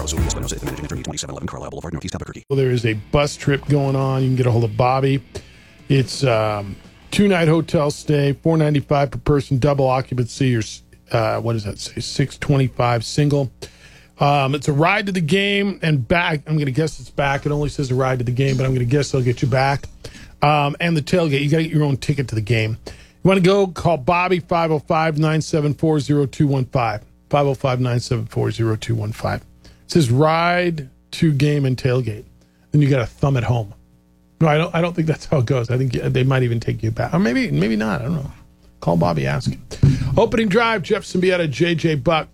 Zuli Espinosa, the managing attorney, 2711 Carlisle Boulevard, Northeast Albuquerque. Well, there is a bus trip going on. You can get a hold of Bobby. It's 2-night hotel stay, $495 per person, double occupancy, or what does that say? $625 single. It's a ride to the game and back. I'm going to guess it's back. It only says a ride to the game, but I'm going to guess they'll get you back. And the tailgate, you got to get your own ticket to the game. You want to go, call Bobby, 505-974-0215. 505-974-0215. It says ride to game and tailgate. Then you got to thumb it home. No, I don't think that's how it goes. I think they might even take you back. Or maybe not. I don't know. Call Bobby, ask him. Opening drive, Jeff Symbieta, JJ Buck,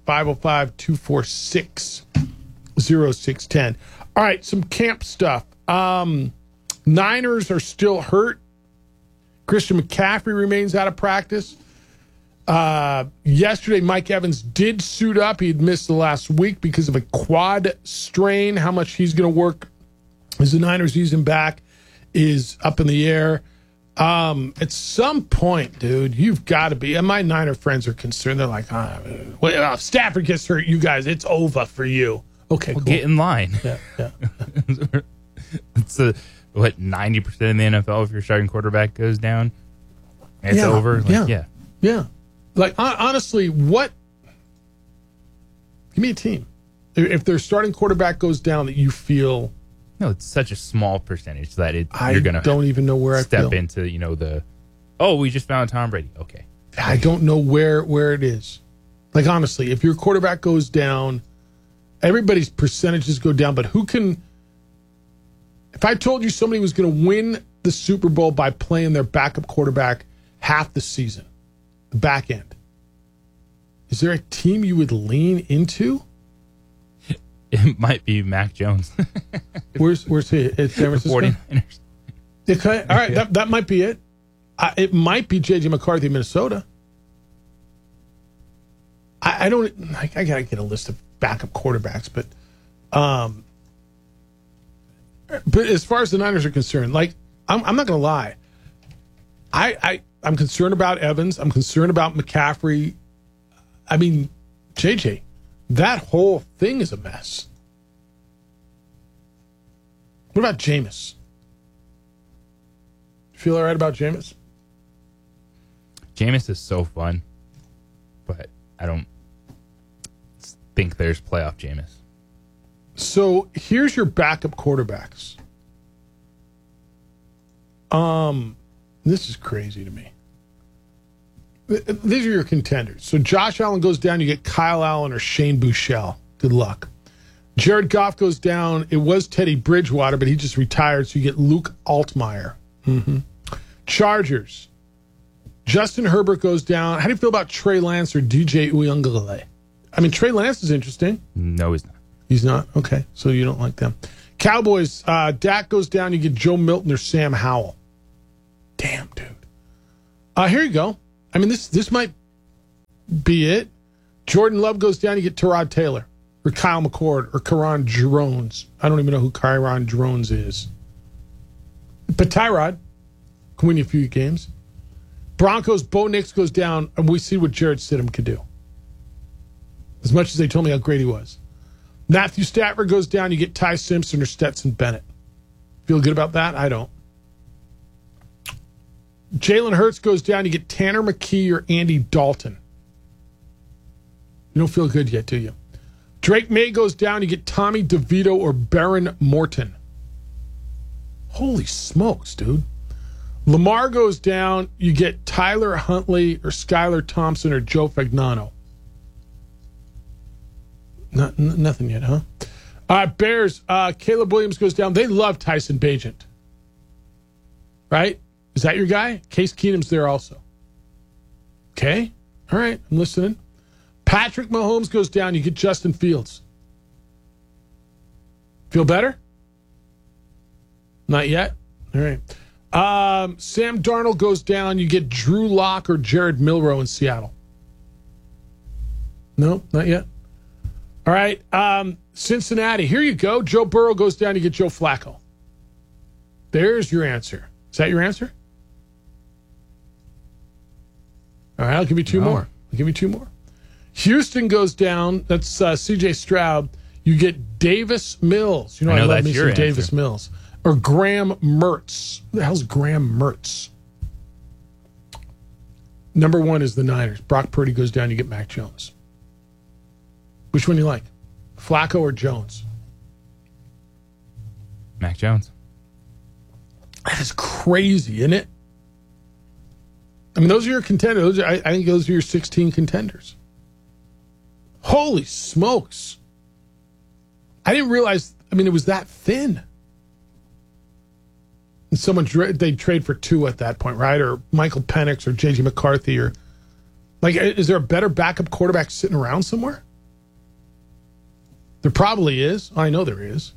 505-246-0610. All right, some camp stuff. Niners are still hurt. Christian McCaffrey remains out of practice. Yesterday, Mike Evans did suit up. He had missed the last week because of a quad strain. How much he's going to work as the Niners use him back is up in the air. At some point, dude, you've got to be, and my Niner friends are concerned. They're like, if Stafford gets hurt, you guys, it's over for you. Okay, well, cool. Get in line. Yeah. It's 90% of the NFL, if your starting quarterback goes down, it's over. Yeah. Like, honestly, give me a team. If their starting quarterback goes down that you feel... No, it's such a small percentage that you're going to don't even know where step into, we just found Tom Brady. Okay. I don't know where it is. Like, honestly, if your quarterback goes down, everybody's percentages go down, but who can... If I told you somebody was going to win the Super Bowl by playing their backup quarterback half the season, the back end, is there a team you would lean into? It might be Mac Jones. Where's he? It's San Francisco? 49ers. Okay. All right, that might be it. It might be J.J. McCarthy, Minnesota. I got to get a list of backup quarterbacks, but as far as the Niners are concerned, like, I'm not going to lie. I'm concerned about Evans. I'm concerned about McCaffrey. I mean, JJ, that whole thing is a mess. What about Jameis? Feel all right about Jameis? Jameis is so fun, but I don't think there's playoff Jameis. So here's your backup quarterbacks. This is crazy to me. These are your contenders. So Josh Allen goes down, you get Kyle Allen or Shane Buechele. Good luck. Jared Goff goes down. It was Teddy Bridgewater, but he just retired, so you get Luke Altmaier. Mm-hmm. Chargers. Justin Herbert goes down. How do you feel about Trey Lance or DJ Uiagalelei? I mean, Trey Lance is interesting. No, he's not. He's not? Okay, so you don't like them. Cowboys, Dak goes down. You get Joe Milton or Sam Howell. Damn, dude. Here you go. I mean, this might be it. Jordan Love goes down. You get Tyrod Taylor or Kyle McCord or Kyron Drones. I don't even know who Kyron Drones is. But Tyrod can win you a few games. Broncos, Bo Nix goes down, and we see what Jarrett Stidham can do. As much as they told me how great he was. Matthew Stafford goes down, you get Ty Simpson or Stetson Bennett. Feel good about that? I don't. Jalen Hurts goes down, you get Tanner McKee or Andy Dalton. You don't feel good yet, do you? Drake May goes down, you get Tommy DeVito or Baron Morton. Holy smokes, dude. Lamar goes down, you get Tyler Huntley or Skylar Thompson or Joe Fagnano. Nothing yet, huh? Bears, Caleb Williams goes down. They love Tyson Bagent. Right? Is that your guy? Case Keenum's there also. Okay. All right. I'm listening. Patrick Mahomes goes down. You get Justin Fields. Feel better? Not yet? All right. Sam Darnold goes down. You get Drew Lock or Jared Milroe in Seattle. No, not yet. All right. Cincinnati. Here you go. Joe Burrow goes down. You get Joe Flacco. There's your answer. Is that your answer? All right. I'll give you two more. Houston goes down. That's C.J. Stroud. You get Davis Mills. You know, I I know love that's me your some Davis answer. Mills. Or Graham Mertz. Who the hell's Graham Mertz? Number 1 is the Niners. Brock Purdy goes down, you get Mac Jones. Which one do you like? Flacco or Jones? Mac Jones. That is crazy, isn't it? I mean, those are your contenders. I think those are your 16 contenders. Holy smokes. I didn't realize, I mean, it was that thin. And someone, they'd trade for 2 at that point, right? Or Michael Penix or J.J. McCarthy. Or like, is there a better backup quarterback sitting around somewhere? There probably is. I know there is.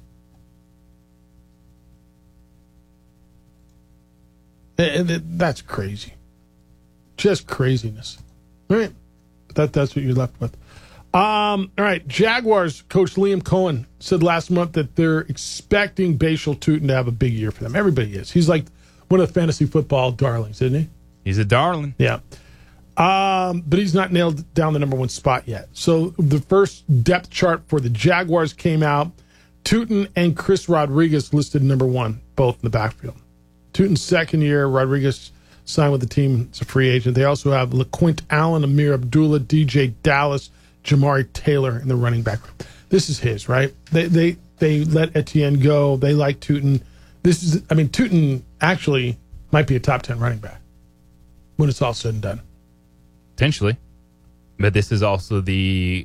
And that's crazy. Just craziness. All right. That's what you're left with. All right. Jaguars coach Liam Cohen said last month that they're expecting Bashal Tutin to have a big year for them. Everybody is. He's like one of the fantasy football darlings, isn't he? He's a darling. Yeah. But he's not nailed down the number 1 spot yet. So the first depth chart for the Jaguars came out. Tutin and Chris Rodriguez listed number 1, both in the backfield. Tutin's second year, Rodriguez signed with the team as a free agent. They also have LaQuint Allen, Amir Abdullah, DJ Dallas, Jamari Taylor in the running back room. This is his, right? They let Etienne go. They like Tutin. Tutin actually might be a top 10 running back when it's all said and done. Potentially. But this is also the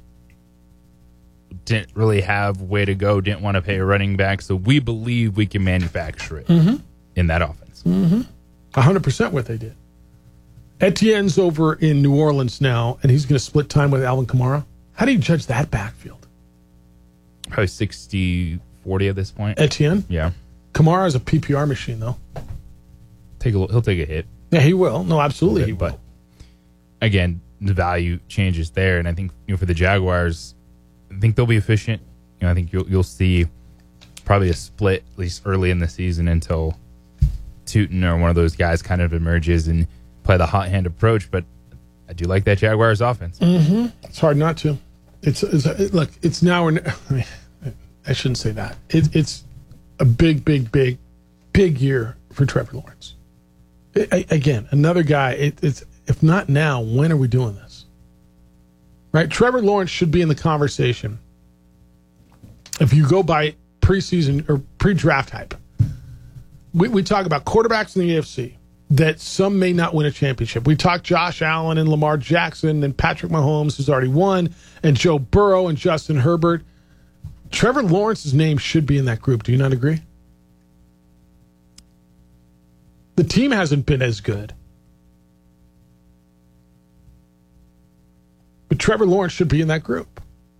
didn't really have way to go, didn't want to pay a running back, so we believe we can manufacture it in that offense. 100% what they did. Etienne's over in New Orleans now, and he's going to split time with Alvin Kamara. How do you judge that backfield? Probably 60-40 at this point. Etienne? Yeah. Kamara is a PPR machine, though. He'll take a hit. Yeah, he will. No, absolutely he will. But again, the value changes there, and I think for the Jaguars, I think they'll be efficient. I think you'll see probably a split at least early in the season until Tutin or one of those guys kind of emerges and play the hot hand approach. But I do like that Jaguars offense. It's hard not to. Look. It's now. I shouldn't say that. It's a big year for Trevor Lawrence. Again, another guy. It's if not now, when are we doing this? Right? Trevor Lawrence should be in the conversation. If you go by preseason or pre-draft hype, we talk about quarterbacks in the AFC that some may not win a championship. We talk Josh Allen and Lamar Jackson and Patrick Mahomes, who's already won, and Joe Burrow and Justin Herbert. Trevor Lawrence's name should be in that group. Do you not agree? The team hasn't been as good. But Trevor Lawrence should be in that group.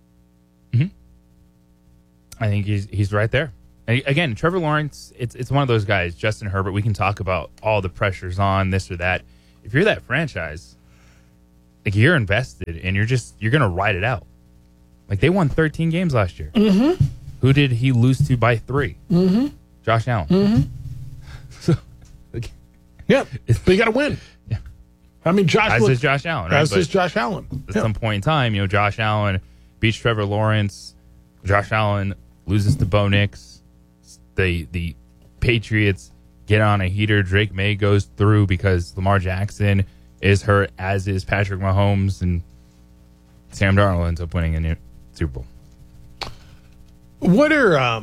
I think he's right there. Again, Trevor Lawrence, it's one of those guys. Justin Herbert, we can talk about all the pressures on this or that. If you're that franchise, like you're invested and you're going to ride it out. Like they won 13 games last year. Who did he lose to by 3? Josh Allen. So, yeah, but you got to win. Yeah. I mean, Josh is Josh Allen. Right? As is Josh Allen. At some point in time, Josh Allen beats Trevor Lawrence. Josh Allen loses to Bo Nix. The Patriots get on a heater. Drake May goes through because Lamar Jackson is hurt, as is Patrick Mahomes, and Sam Darnold ends up winning a Super Bowl. What are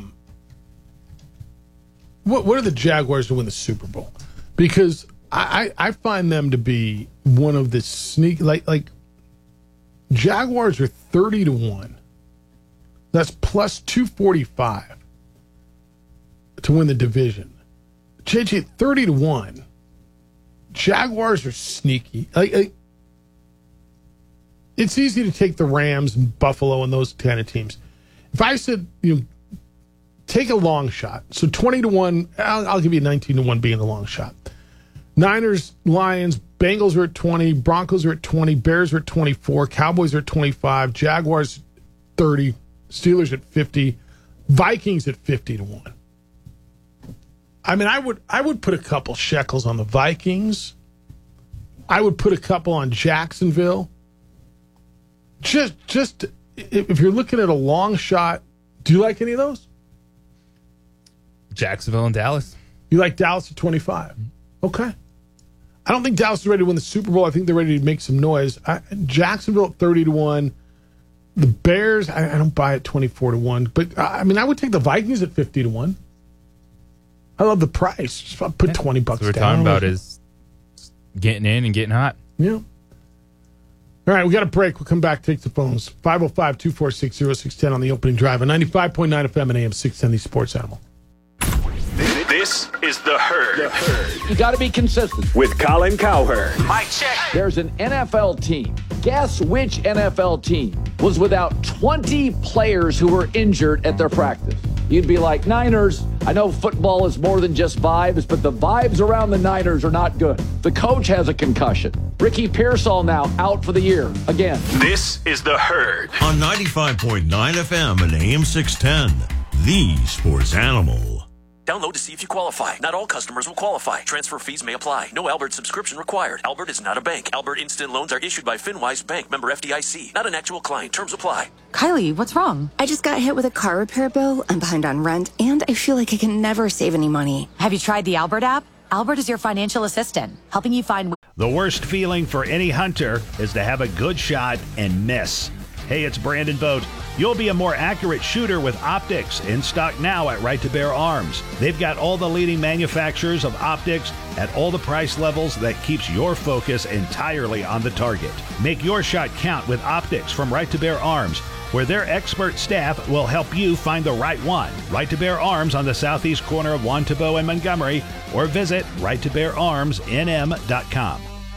the Jaguars to win the Super Bowl? Because I find them to be one of the like Jaguars are 30-1. That's plus 245 to win the division. JJ 30-1. Jaguars are sneaky. It's easy to take the Rams and Buffalo and those kind of teams. If I said take a long shot, so 20-1, I'll give you 19-1 being the long shot. Niners, Lions, Bengals are at 20, Broncos are at 20, Bears are at 24, Cowboys are at 25, Jaguars 30, Steelers at 50, Vikings at 50-1. I mean, I would put a couple shekels on the Vikings. I would put a couple on Jacksonville. Just if you're looking at a long shot Do you like any of those? Jacksonville and Dallas. You like Dallas at 25? Okay. I don't think Dallas is ready to win the Super Bowl. I think they're ready to make some noise. Jacksonville at 30-1. The Bears, I don't buy it 24-1. But, I would take the Vikings at 50-1. I love the price. Just put $20 down. So we're talking about is getting in and getting hot. Yeah. All right, we got a break. We'll come back, take the phones. 505-246-0610 on the opening drive. On 95.9 FM and AM 610, the Sports Animal. This is The Herd. You got to be consistent. With Colin Cowherd. Mic check. There's an NFL team. Guess which NFL team was without 20 players who were injured at their practice? You'd be like, Niners. I know football is more than just vibes, but the vibes around the Niners are not good. The coach has a concussion. Ricky Pearsall now out for the year again. This is The Herd. On 95.9 FM and AM 610, the Sports Animal. Download to see if you qualify. Not all customers will qualify. Transfer fees may apply. No Albert subscription required. Albert is not a bank. Albert Instant Loans are issued by FinWise Bank, member FDIC. Not an actual client. Terms apply. Kylie, what's wrong? I just got hit with a car repair bill. I'm behind on rent, and I feel like I can never save any money. Have you tried the Albert app? Albert is your financial assistant, helping you find... The worst feeling for any hunter is to have a good shot and miss. Hey, it's Brandon Vogt. You'll be a more accurate shooter with optics, in stock now at Right to Bear Arms. They've got all the leading manufacturers of optics at all the price levels that keeps your focus entirely on the target. Make your shot count with optics from Right to Bear Arms, where their expert staff will help you find the right one. Right to Bear Arms on the southeast corner of Wantabo and Montgomery, or visit righttobeararmsnm.com.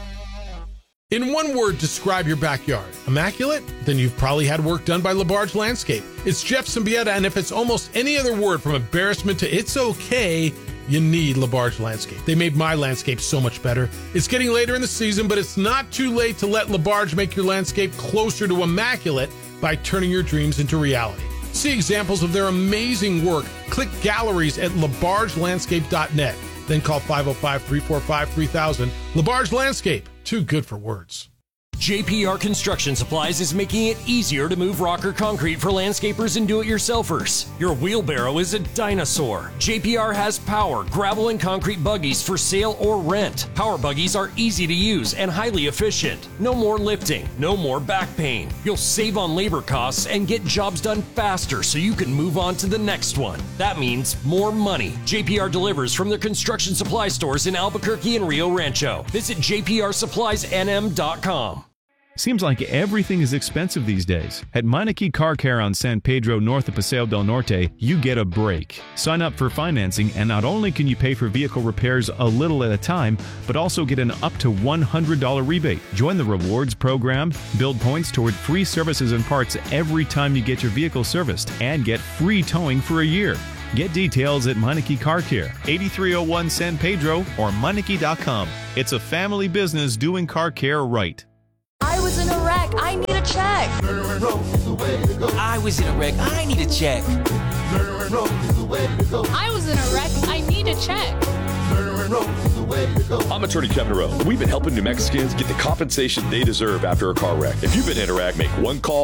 In one word, describe your backyard. Immaculate? Then you've probably had work done by LaBarge Landscape. It's Jeff Symbieta, and if it's almost any other word from embarrassment to it's okay, you need LaBarge Landscape. They made my landscape so much better. It's getting later in the season, but it's not too late to let LaBarge make your landscape closer to immaculate by turning your dreams into reality. See examples of their amazing work. Click galleries at labargelandscape.net. Then call 505-345-3000. LaBarge Landscape. Too good for words. JPR Construction Supplies is making it easier to move rock or concrete for landscapers and do-it-yourselfers. Your wheelbarrow is a dinosaur. JPR has power, gravel, and concrete buggies for sale or rent. Power buggies are easy to use and highly efficient. No more lifting, no more back pain. You'll save on labor costs and get jobs done faster so you can move on to the next one. That means more money. JPR delivers from their construction supply stores in Albuquerque and Rio Rancho. Visit jprsuppliesnm.com. Seems like everything is expensive these days. At Meineke Car Care on San Pedro north of Paseo del Norte, you get a break. Sign up for financing, and not only can you pay for vehicle repairs a little at a time, but also get an up to $100 rebate. Join the rewards program, build points toward free services and parts every time you get your vehicle serviced, and get free towing for a year. Get details at Meineke Car Care, 8301 San Pedro, or Meineke.com. It's a family business doing car care right. I was in a wreck. I need a check. I was in a wreck. I need a check. I was in a wreck. I need a check. I'm attorney Kevin Rowe. We've been helping New Mexicans get the compensation they deserve after a car wreck. If you've been in a wreck, make one call